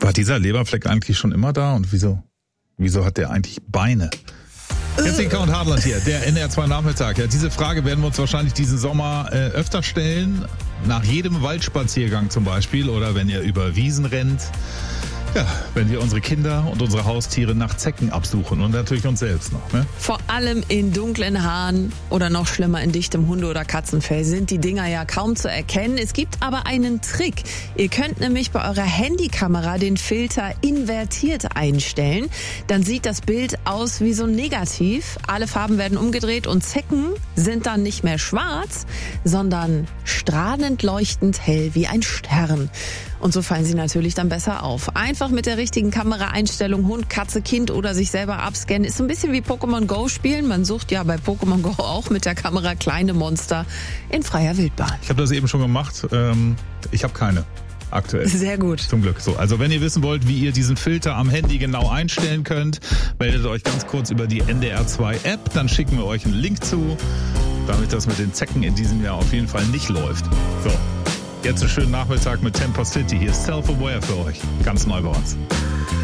War dieser Leberfleck eigentlich schon immer da und wieso hat der eigentlich Beine? Jessica und Hartland hier, der NR2 Nachmittag. Ja, diese Frage werden wir uns wahrscheinlich diesen Sommer öfter stellen. Nach jedem Waldspaziergang zum Beispiel oder wenn ihr über Wiesen rennt. Ja, wenn wir unsere Kinder und unsere Haustiere nach Zecken absuchen und natürlich uns selbst noch. Ne? Vor allem in dunklen Haaren oder noch schlimmer in dichtem Hunde- oder Katzenfell sind die Dinger ja kaum zu erkennen. Es gibt aber einen Trick. Ihr könnt nämlich bei eurer Handykamera den Filter invertiert einstellen. Dann sieht das Bild aus wie so ein Negativ. Alle Farben werden umgedreht und Zecken sind dann nicht mehr schwarz, sondern strahlend leuchtend hell wie ein Stern. Und so fallen sie natürlich dann besser auf. Einfach mit der richtigen Kameraeinstellung Hund, Katze, Kind oder sich selber abscannen. Ist so ein bisschen wie Pokémon Go spielen. Man sucht ja bei Pokémon Go auch mit der Kamera kleine Monster in freier Wildbahn. Ich habe das eben schon gemacht. Ich habe keine aktuell. Sehr gut. Zum Glück. So, also wenn ihr wissen wollt, wie ihr diesen Filter am Handy genau einstellen könnt, meldet euch ganz kurz über die NDR2 App. Dann schicken wir euch einen Link zu, damit das mit den Zecken in diesem Jahr auf jeden Fall nicht läuft. So. Jetzt einen schönen Nachmittag mit Temper City. Hier ist Self-Aware für euch. Ganz neu bei uns.